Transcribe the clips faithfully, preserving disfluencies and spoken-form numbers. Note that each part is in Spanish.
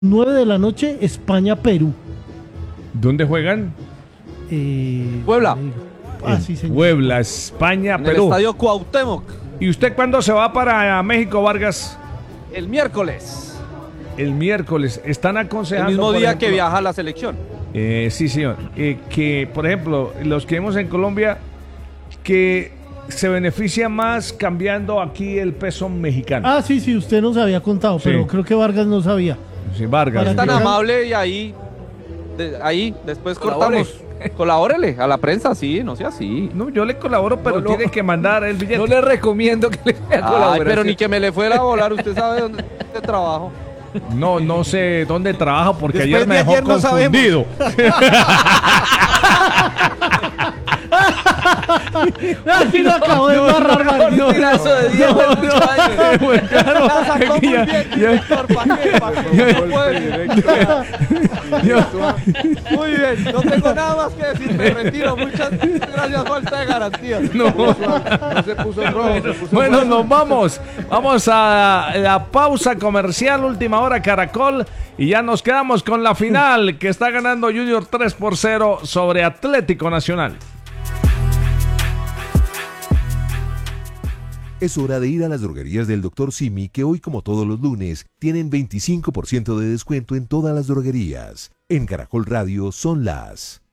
nueve de la noche, España-Perú. ¿Dónde juegan? Eh, Puebla. Ah, sí, señor. Puebla, España, en Perú. el estadio Cuauhtémoc. ¿Y usted cuándo se va para México, Vargas? El miércoles. El miércoles. Están aconsejando. El mismo por día ejemplo, que viaja la selección. Eh, sí, señor. Eh, que, por ejemplo, los que vemos en Colombia, que se beneficia más cambiando aquí el peso mexicano. Ah, sí, sí, usted nos había contado, Sí. pero creo que Vargas no sabía. Sí, Vargas. Para Es tan que- amable y ahí, de- ahí, después Colabore. cortamos. Colabórele a la prensa, sí, no sea así. No, yo le colaboro, pero No, no. tiene que mandar el billete. No le recomiendo que le dé Ay, colaboración. pero ni que me le fuera a volar, usted sabe dónde trabajo. No, no sé dónde trabaja porque Después ayer me de dejó ayer no sabemos. confundido. Aquí lo acabo de barrar, Vargas. Un tirazo de diez de muchos años. Pues claro, La sacó es que muy ya- bien, ya- director, ¿para qué? ¿Para qué? No puede. Muy bien, no tengo nada más que decir, me retiro. Muchas gracias, falta de garantía. no. No se puso en rojo, se puso en Bueno, rojo. nos vamos. Vamos a la pausa comercial, última hora Caracol. Y ya nos quedamos con la final que está ganando Junior tres por cero sobre Atlético Nacional. Es hora de ir a las droguerías del doctor Simi, que hoy, como todos los lunes, tienen veinticinco por ciento de descuento en todas las droguerías. En Caracol Radio son las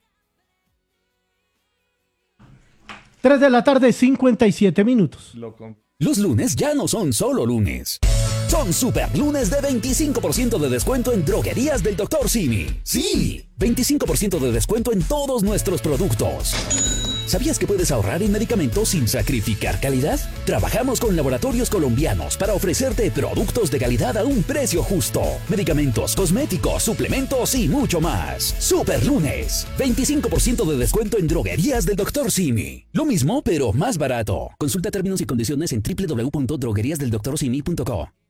tres de la tarde, cincuenta y siete minutos. Los lunes ya no son solo lunes. Son super lunes de veinticinco por ciento de descuento en droguerías del doctor Simi. Sí, veinticinco por ciento de descuento en todos nuestros productos. ¿Sabías que puedes ahorrar en medicamentos sin sacrificar calidad? Trabajamos con laboratorios colombianos para ofrecerte productos de calidad a un precio justo. Medicamentos, cosméticos, suplementos y mucho más. Super lunes, veinticinco por ciento de descuento en droguerías del doctor Simi. Lo mismo, pero más barato. Consulta términos y condiciones en doble u doble u doble u punto droguerías del doctor simi punto co.